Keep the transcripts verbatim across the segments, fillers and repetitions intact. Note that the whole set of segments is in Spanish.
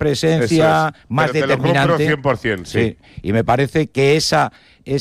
presencia, es. más Pero determinante. Te lo compro cien por ciento, sí. sí. Y me parece que esa,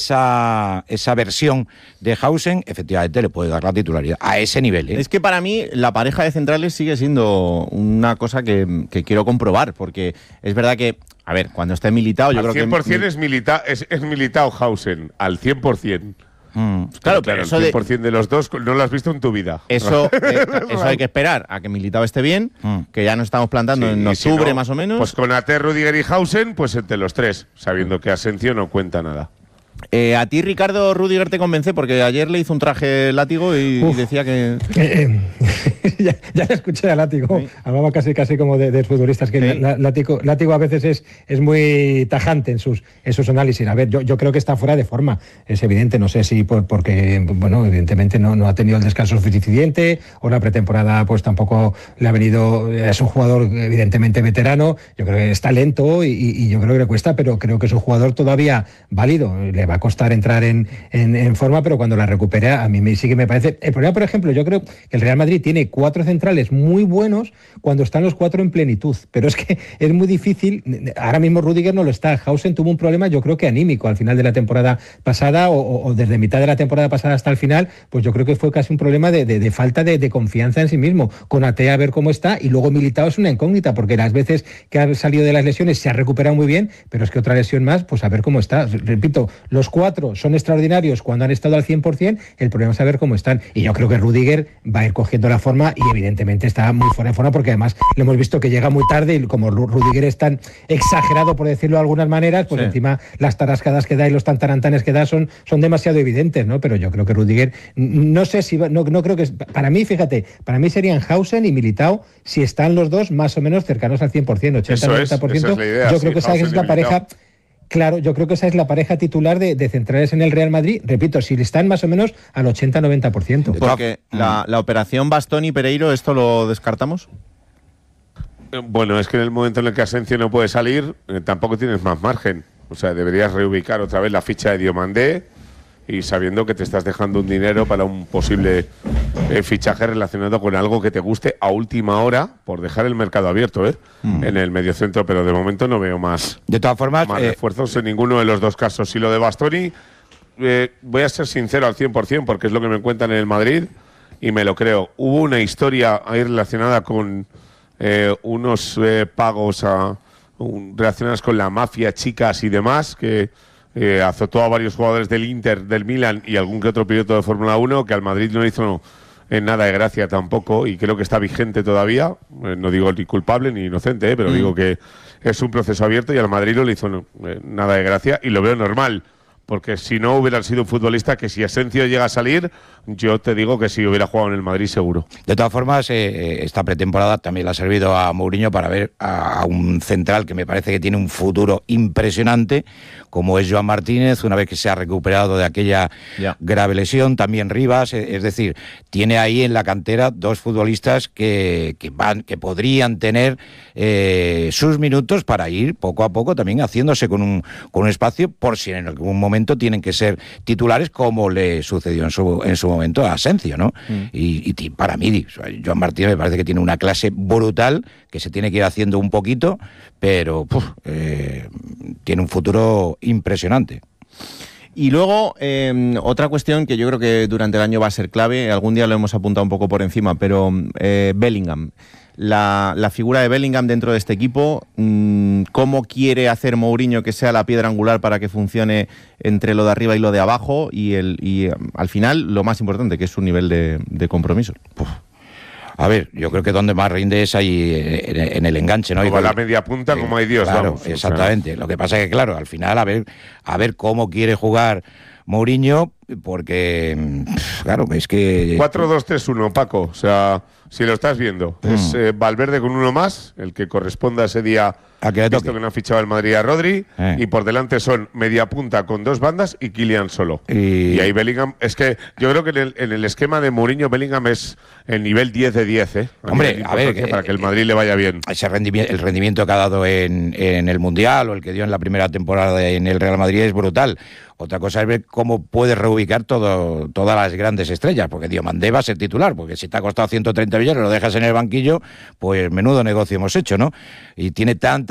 esa, esa versión de Hausen efectivamente le puede dar la titularidad a ese nivel, ¿eh? Es que para mí la pareja de centrales sigue siendo una cosa que, que quiero comprobar, porque es verdad que, a ver, cuando esté Militao, yo al creo cien por ciento que... es Militao, es, es Militao Hausen, al cien por ciento. Mm, claro, pero el eso de, cien por ciento de los dos no lo has visto en tu vida. Eso, eh, eso hay que esperar a que Militao esté bien, mm. que ya nos estamos plantando sí, en octubre si no, más o menos. Pues con Ate, Rüdiger y Hausen, pues entre los tres, sabiendo que Asensio no cuenta nada. Eh, a ti, Ricardo, Rüdiger te convence, porque ayer le hizo un traje látigo y, y decía que... Eh, eh, ya, ya le escuché a Látigo, ¿sí? Hablaba casi casi como de, de futbolistas, que ¿sí? la, látigo, látigo a veces es, es muy tajante en sus, en sus análisis. A ver, yo, yo creo que está fuera de forma, es evidente, no sé si por, porque, bueno, evidentemente no, no ha tenido el descanso suficiente, o la pretemporada pues tampoco le ha venido, es un jugador evidentemente veterano, yo creo que está lento y, y yo creo que le cuesta, pero creo que es un jugador todavía válido, le va a costar entrar en, en, en forma, pero cuando la recupere a mí me, sí que me parece... El problema, por ejemplo, yo creo que el Real Madrid tiene cuatro centrales muy buenos cuando están los cuatro en plenitud, pero es que es muy difícil. Ahora mismo Rüdiger no lo está. Hausen tuvo un problema, yo creo que anímico al final de la temporada pasada o, o desde mitad de la temporada pasada hasta el final, pues yo creo que fue casi un problema de, de, de falta de, de confianza en sí mismo. Con Ate a ver cómo está, y luego Militao es una incógnita, porque las veces que ha salido de las lesiones se ha recuperado muy bien, pero es que otra lesión más, pues a ver cómo está. Repito, los cuatro son extraordinarios cuando han estado al cien por ciento, el problema es saber cómo están, y yo creo que Rüdiger va a ir cogiendo la forma y evidentemente está muy fuera de forma, porque además le hemos visto que llega muy tarde, y como Rüdiger es tan exagerado, por decirlo de algunas maneras, pues sí. Encima las tarascadas que da y los tantarantanes que da son, son demasiado evidentes, ¿no? Pero yo creo que Rüdiger, no sé si, va, no, no creo que, para mí, fíjate, para mí serían Hausen y Militao si están los dos más o menos cercanos al cien por ciento, ochenta a noventa por ciento, esa es la idea, yo sí, creo que esa es la pareja... Claro, yo creo que esa es la pareja titular de, de centrales en el Real Madrid. Repito, si están más o menos al ochenta a noventa por ciento. Porque la, la operación Bastoni y Pereiro, ¿esto lo descartamos? Bueno, es que en el momento en el que Asensio no puede salir, eh, tampoco tienes más margen. O sea, deberías reubicar otra vez la ficha de Diomandé, y sabiendo que te estás dejando un dinero para un posible eh, fichaje relacionado con algo que te guste a última hora, por dejar el mercado abierto, ¿eh? Mm. En el mediocentro, pero de momento no veo más, de todas formas, más eh, refuerzos en ninguno de los dos casos. Y lo de Bastoni, eh, voy a ser sincero al cien por ciento, porque es lo que me cuentan en el Madrid y me lo creo. Hubo una historia ahí relacionada con eh, unos eh, pagos a, un, relacionados con la mafia, chicas y demás, que... Eh, azotó a varios jugadores del Inter, del Milan y algún que otro piloto de Fórmula uno, que al Madrid no hizo eh, nada de gracia tampoco, y creo que está vigente todavía. Eh, no digo ni culpable ni inocente, eh, pero mm. digo que es un proceso abierto, y al Madrid no le hizo no, eh, nada de gracia, y lo veo normal, porque si no hubieran sido un futbolista que, si Asensio llega a salir, yo te digo que si hubiera jugado en el Madrid seguro. De todas formas, eh, esta pretemporada también le ha servido a Mourinho para ver a, a un central que me parece que tiene un futuro impresionante, como es Joan Martínez, una vez que se ha recuperado de aquella yeah. grave lesión. También Rivas, es decir, tiene ahí en la cantera dos futbolistas que, que van, que podrían tener eh, sus minutos para ir poco a poco también haciéndose con un, con un espacio, por si en algún momento tienen que ser titulares, como le sucedió en su, en su momento a Asensio, ¿no? Mm. Y, y para mí, Joan Martínez me parece que tiene una clase brutal, que se tiene que ir haciendo un poquito, pero puf, eh, tiene un futuro impresionante. Y luego, eh, otra cuestión que yo creo que durante el año va a ser clave, algún día lo hemos apuntado un poco por encima, pero eh, Bellingham. La, la figura de Bellingham dentro de este equipo, mmm, ¿cómo quiere hacer Mourinho que sea la piedra angular para que funcione entre lo de arriba y lo de abajo? Y, el, y al final, lo más importante, que es su nivel de, de compromiso. Uf. A ver, yo creo que donde más rinde es ahí en, en el enganche, ¿no? Como a la media punta, eh, como hay Dios, claro, vamos. Exactamente. O sea. Lo que pasa es que, claro, al final, a ver, a ver cómo quiere jugar Mourinho, porque, claro, es que... cuatro dos tres uno, Paco, o sea... Si lo estás viendo, mm. es eh, Valverde con uno más, el que corresponda a ese día, ¿A que visto que no ha fichado el Madrid a Rodri, eh. y por delante son media punta con dos bandas y Kylian solo. Y, y ahí Bellingham, es que yo creo que en el, en el esquema de Mourinho, Bellingham es el nivel diez de diez, ¿eh? A Hombre, a ver, para que el Madrid le vaya bien. Ese rendimiento, el rendimiento que ha dado en, en el Mundial, o el que dio en la primera temporada en el Real Madrid, es brutal. Otra cosa es ver cómo puede reubicar todo, todas las grandes estrellas, porque Diomandé va a ser titular, porque si te ha costado ciento treinta millones, lo dejas en el banquillo, pues menudo negocio hemos hecho, ¿no? Y tiene tanta